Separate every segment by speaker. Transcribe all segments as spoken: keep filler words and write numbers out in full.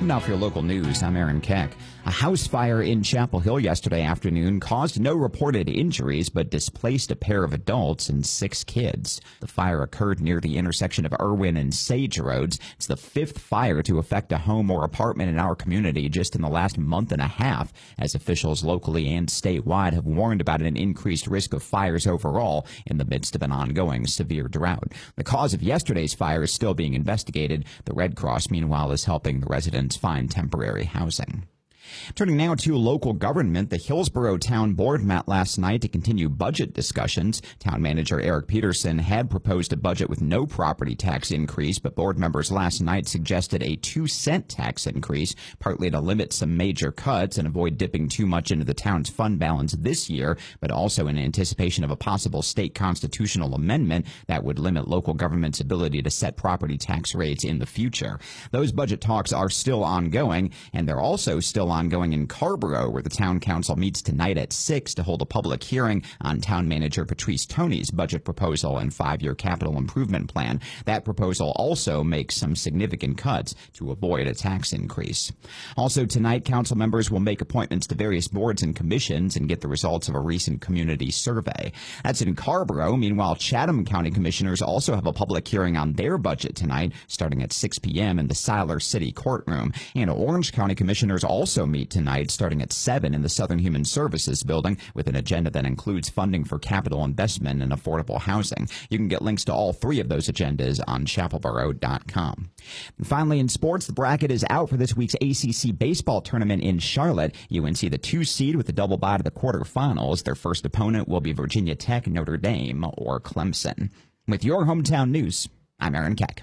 Speaker 1: now for your local news. I'm Aaron Keck. A house fire in Chapel Hill yesterday afternoon caused no reported injuries, but displaced a pair of adults and six kids. The fire occurred near the intersection of Irwin and Sage Roads. It's the fifth fire to affect a home or apartment in our community just in the last month and a half, as officials locally and statewide have warned about an increased risk of fires overall in the midst of an ongoing severe drought. The cause of yesterday's fire is still being investigated. The Red Cross, meanwhile, is helping the residents find temporary housing. Turning now to local government, the Hillsborough Town Board met last night to continue budget discussions. Town manager Eric Peterson had proposed a budget with no property tax increase, but board members last night suggested a two-cent tax increase, partly to limit some major cuts and avoid dipping too much into the town's fund balance this year, but also in anticipation of a possible state constitutional amendment that would limit local government's ability to set property tax rates in the future. Those budget talks are still ongoing, and they're also still ongoing ongoing in Carrboro, where the town council meets tonight at six to hold a public hearing on town manager Patrice Toney's budget proposal and five-year capital improvement plan. That proposal also makes some significant cuts to avoid a tax increase. Also tonight, council members will make appointments to various boards and commissions and get the results of a recent community survey. That's in Carrboro. Meanwhile, Chatham County commissioners also have a public hearing on their budget tonight, starting at six p.m. in the Siler City courtroom. And Orange County commissioners also meet tonight starting at seven in the Southern Human Services building with an agenda that includes funding for capital investment and affordable housing. You can get links to all three of those agendas on chapel borough dot com. And finally, in sports, the bracket is out for this week's A C C baseball tournament in Charlotte. U N C, the two seed with a double bye to the quarterfinals. Their first opponent will be Virginia Tech, Notre Dame, or Clemson. With your hometown news, I'm Aaron Keck.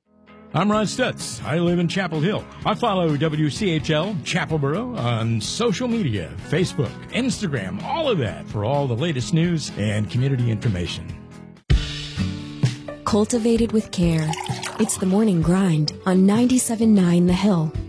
Speaker 2: I'm Ron Stutz. I live in Chapel Hill. I follow W C H L Chapelboro on social media, Facebook, Instagram, all of that for all the latest news and community information.
Speaker 3: Cultivated with care. It's the morning grind on ninety-seven point nine The Hill.